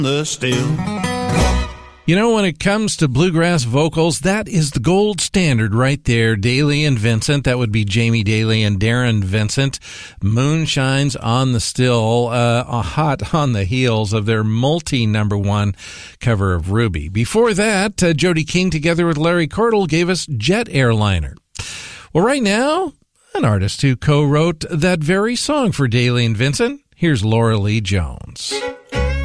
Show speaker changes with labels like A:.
A: the still.
B: You know, when it comes to bluegrass vocals, that is the gold standard right there. Dailey and Vincent, that would be Jamie Dailey and Darren Vincent. Moonshine's on the still, hot on the heels of their multi-number one cover of Ruby. Before that, Jody King together with Larry Cordell gave us Jet Airliner. Well, right now, an artist who co-wrote that very song for Dailey and Vincent. Here's Laura Lee Jones.